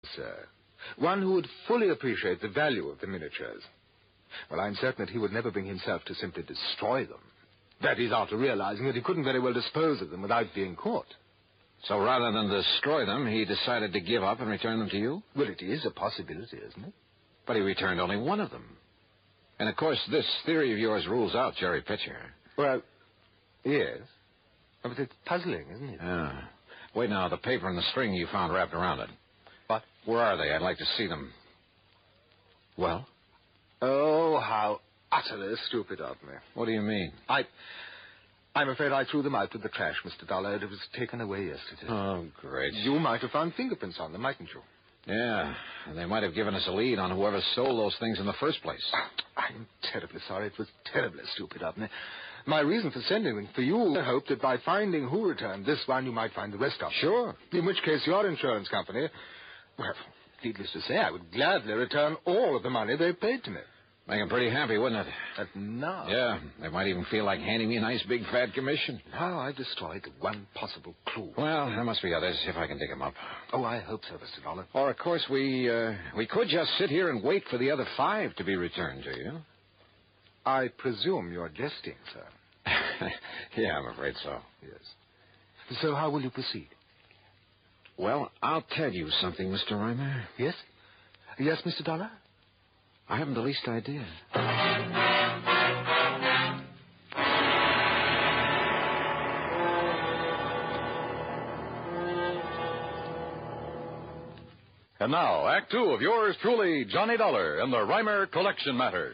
sir. One who would fully appreciate the value of the miniatures. Well, I'm certain that he would never bring himself to simply destroy them. That is, after realizing that he couldn't very well dispose of them without being caught. So rather than destroy them, he decided to give up and return them to you? Well, it is a possibility, isn't it? But he returned only one of them. And, of course, this theory of yours rules out Jerry Pitcher. Well, yes. But it's puzzling, isn't it? Yeah. Wait now, the paper and the string you found wrapped around it. What? Where are they? I'd like to see them. Well? Oh, how utterly stupid of me. What do you mean? I'm afraid I threw them out with the trash, Mr. Dollard. It was taken away yesterday. Oh, great. You might have found fingerprints on them, mightn't you? Yeah, and they might have given us a lead on whoever stole those things in the first place. I'm terribly sorry. It was terribly stupid of me. My reason for sending them for you, I hoped that by finding who returned this one, you might find the rest of them. Sure. In which case, your insurance company, well, needless to say, I would gladly return all of the money they paid to me. Make them pretty happy, wouldn't it? But now... Yeah, they might even feel like handing me a nice big fat commission. Now I've destroyed one possible clue. Well, there must be others, if I can dig them up. Oh, I hope so, Mr. Dollar. Or, of course, we could just sit here and wait for the other 5 to be returned to you. I presume you're jesting, sir. Yeah, I'm afraid so. Yes. So how will you proceed? Well, I'll tell you something, Mr. Reimer. Yes? Yes, Mr. Dollar? I haven't the least idea. And now, Act Two of yours truly, Johnny Dollar and the Reimer Collection Matter.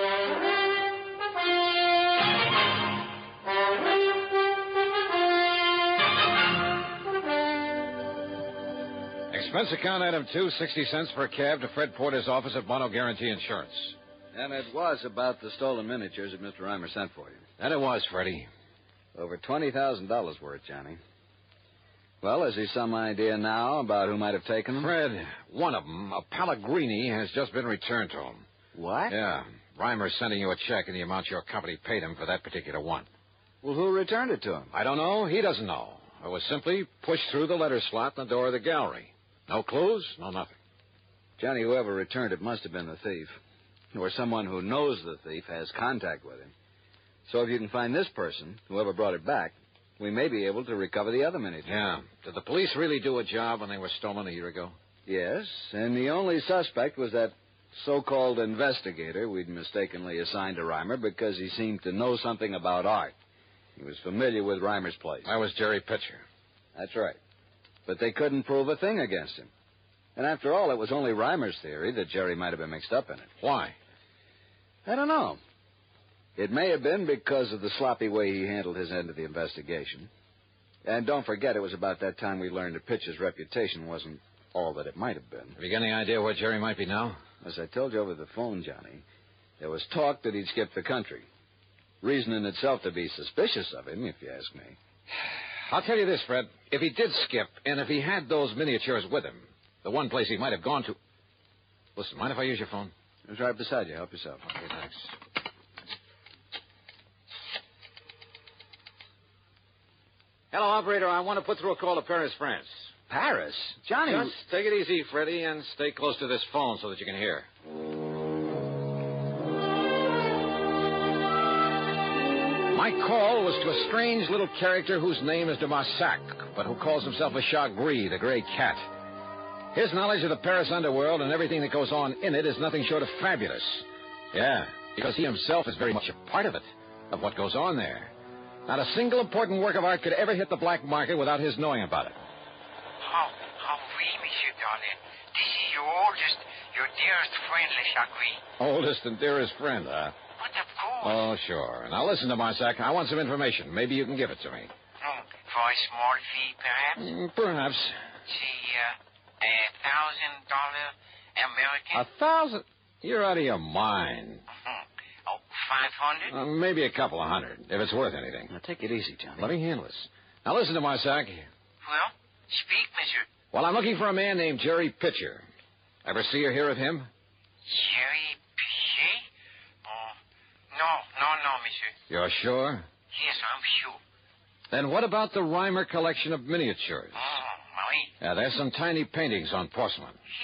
Expense account item 2, 60 cents per cab to Fred Porter's office at Mono Guarantee Insurance. And it was about the stolen miniatures that Mr. Reimer sent for you. And it was, Freddie. Over $20,000 worth, Johnny. Well, has he some idea now about who might have taken them? Fred, one of them, a Pellegrini, has just been returned to him. What? Yeah. Reimer's sending you a check in the amount your company paid him for that particular one. Well, who returned it to him? I don't know. He doesn't know. It was simply pushed through the letter slot in the door of the gallery. No clues, no nothing. Johnny, whoever returned it must have been the thief. Or someone who knows the thief has contact with him. So if you can find this person, whoever brought it back, we may be able to recover the other miniatures. Yeah. Did the police really do a job when they were stolen a year ago? Yes, and the only suspect was that so-called investigator we'd mistakenly assigned to Reimer because he seemed to know something about art. He was familiar with Reimer's place. That was Jerry Pitcher. That's right. But they couldn't prove a thing against him. And after all, it was only Reimer's theory that Jerry might have been mixed up in it. Why? I don't know. It may have been because of the sloppy way he handled his end of the investigation. And don't forget, it was about that time we learned that Pitcher's reputation wasn't all that it might have been. Have you got any idea where Jerry might be now? As I told you over the phone, Johnny, there was talk that he'd skipped the country. Reason in itself to be suspicious of him, if you ask me. I'll tell you this, Fred. If he did skip, and if he had those miniatures with him, the one place he might have gone to... Listen, mind if I use your phone? It's right beside you. Help yourself. Okay, thanks. Hello, operator. I want to put through a call to Paris, France. Paris? Johnny... Just take it easy, Freddie, and stay close to this phone so that you can hear. My call was to a strange little character whose name is de Marsac, but who calls himself a Chat Gris, the gray cat. His knowledge of the Paris underworld and everything that goes on in it is nothing short of fabulous. Yeah, because he himself is very much a part of it, of what goes on there. Not a single important work of art could ever hit the black market without his knowing about it. How oui, Monsieur Darlin. This is your oldest, your dearest friend, Le Chat Gris. Oldest and dearest friend, huh? But of course. Oh, sure. Now listen to Marsac. I want some information. Maybe you can give it to me. For a small fee, perhaps? Perhaps. Say, $1,000 American? 1,000? You're out of your mind. Oh, 500? Maybe a couple of hundred, if it's worth anything. Now, take it easy, Johnny. Let me handle this. Now listen to Marsac. Well, speak, monsieur. Well, I'm looking for a man named Jerry Pitcher. Ever see or hear of him? Jerry Pichet? No, monsieur. You're sure? Yes, I'm sure. Then what about the Reimer collection of miniatures? Oui. There's some tiny paintings on porcelain.